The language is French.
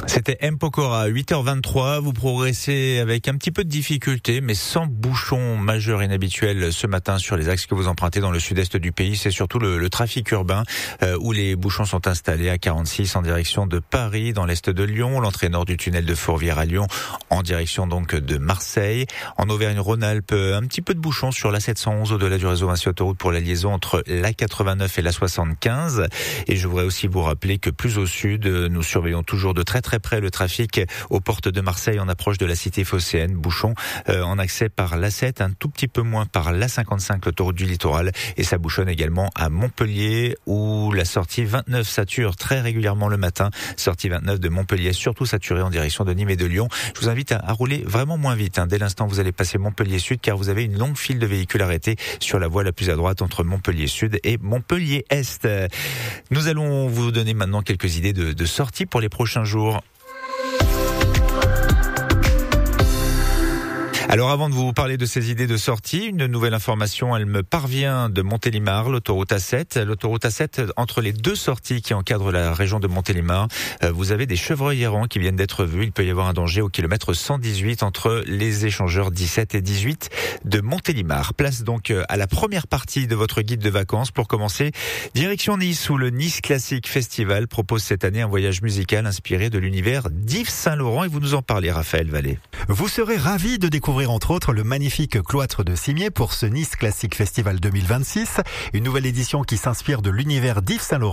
C'était M. Pokora, 8h23. Vous progressez avec un petit peu de difficulté, mais sans bouchons majeurs inhabituels ce matin sur les axes que vous empruntez dans le sud-est du pays. C'est surtout le trafic urbain où les bouchons sont installés à 46 en direction de Paris, dans l'est de Lyon, l'entrée nord du tunnel de Fourvière à Lyon, en direction donc de Marseille. En Auvergne-Rhône-Alpes, un petit peu de bouchons sur la 711 au-delà du réseau Vinci Autoroute pour la liaison entre la 89 et la 75. Et je voudrais aussi vous rappeler que plus au sud, nous surveillons toujours de très près le trafic aux portes de Marseille en approche de la cité phocéenne. Bouchon en accès par l'A7, un tout petit peu moins par l'A55, l'autoroute du littoral. Et ça bouchonne également à Montpellier où la sortie 29 sature très régulièrement le matin. Sortie 29 de Montpellier, surtout saturée en direction de Nîmes et de Lyon. Je vous invite à rouler vraiment moins vite. Dès l'instant vous allez passer Montpellier Sud car vous avez une longue file de véhicules arrêtés sur la voie la plus à droite entre Montpellier Sud et Montpellier Est. Nous allons vous donner maintenant quelques idées de sorties pour les prochains jours. Alors avant de vous parler de ces idées de sortie, une nouvelle information, elle me parvient de Montélimar, l'autoroute A7. L'autoroute A7, entre les deux sorties qui encadrent la région de Montélimar, vous avez des chevreuils errants qui viennent d'être vus. Il peut y avoir un danger au kilomètre 118 entre les échangeurs 17 et 18 de Montélimar. Place donc à la première partie de votre guide de vacances. Pour commencer, direction Nice, où le Nice Classic Festival propose cette année un voyage musical inspiré de l'univers d'Yves Saint-Laurent. Et vous nous en parlez, Raphaël Vallée. Vous serez ravis de découvrir entre autres le magnifique cloître de Cimiez pour ce Nice Classic Festival 2026, une nouvelle édition qui s'inspire de l'univers d'Yves Saint-Laurent.